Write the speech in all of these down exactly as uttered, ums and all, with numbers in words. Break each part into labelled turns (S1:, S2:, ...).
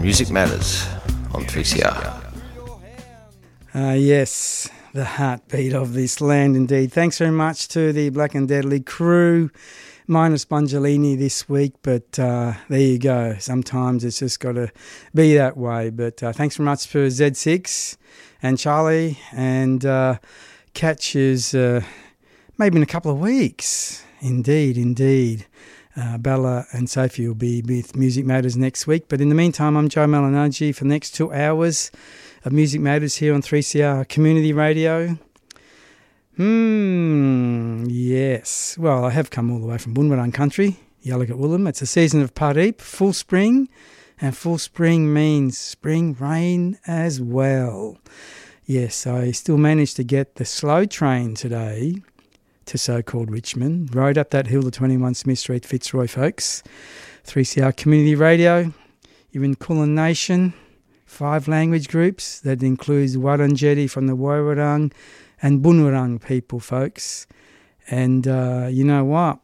S1: Music Matters on three C R.
S2: Uh, yes, the heartbeat of this land indeed. Thanks very much to the Black and Deadly crew, minus Bungelini this week, but uh, there you go. Sometimes it's just got to be that way. But uh, thanks very much for Z six and Charlie, and uh, catch us uh, maybe in a couple of weeks. Indeed, indeed. Uh, Bella and Sophie will be with Music Matters next week. But in the meantime, I'm Joe Malinaji for the next two hours of Music Matters here on three C R Community Radio. Hmm, yes. Well, I have come all the way from Bunwurrung country, Yallock Woolham. It's a season of Pareep, full spring, and full spring means spring rain as well. Yes, I still managed to get the slow train today to so-called Richmond. Rode up that hill to twenty-one Smith Street, Fitzroy, folks. three C R Community Radio. You're in Kulin Nation. Five language groups. That includes Wurundjeri from the Woiwurrung and Bunwurrung people, folks. And uh, you know what?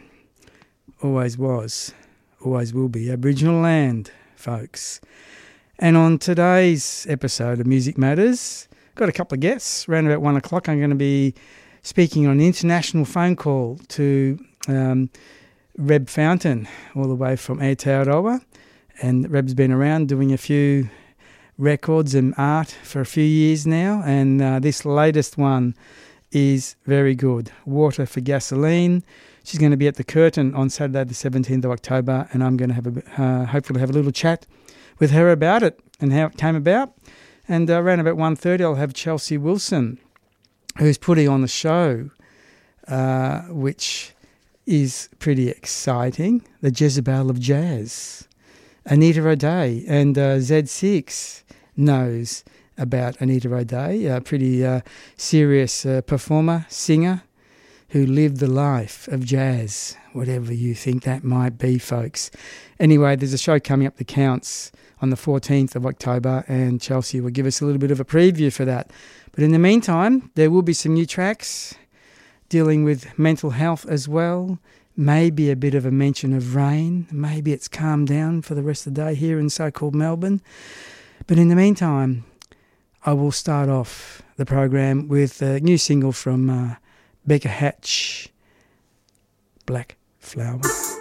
S2: Always was, always will be Aboriginal land, folks. And on today's episode of Music Matters, got a couple of guests. Around about one o'clock, I'm going to be speaking on an international phone call to um, Reb Fountain, all the way from Aotearoa. And Reb's been around doing a few records and art for a few years now, and uh, this latest one is very good, Water for Gasoline. She's going to be at the Curtin on Saturday the seventeenth of October, and I'm going to have a, uh, hopefully have a little chat with her about it and how it came about. And uh, around about one thirty I'll have Chelsea Wilson, who's putting on the show, uh, which is pretty exciting, the Jezebel of Jazz. Anita O'Day, and uh, Z six knows about Anita O'Day, a pretty uh, serious uh, performer, singer, who lived the life of jazz, whatever you think that might be, folks. Anyway, there's a show coming up that counts on the fourteenth of October, and Chelsea will give us a little bit of a preview for that. But in the meantime, there will be some new tracks dealing with mental health as well. Maybe a bit of a mention of rain. Maybe it's calmed down for the rest of the day here in so-called Melbourne. But in the meantime, I will start off the program with a new single from uh, Becca Hatch, Black Flower.